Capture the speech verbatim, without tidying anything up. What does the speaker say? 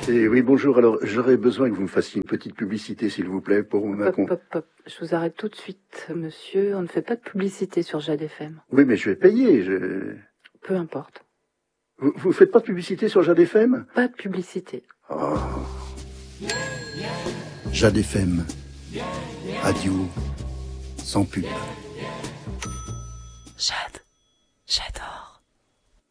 Et oui, bonjour. Alors, j'aurais besoin que vous me fassiez une petite publicité, s'il vous plaît, pour ma... Pop, pop, pop. Je vous arrête tout de suite, monsieur. On ne fait pas de publicité sur Jade F M. Oui, mais je vais payer. Je... Peu importe. Vous, vous faites pas de publicité sur Jade F M? Pas de publicité. Oh. Jade F M. Radio. Sans pub. Jade. J'adore.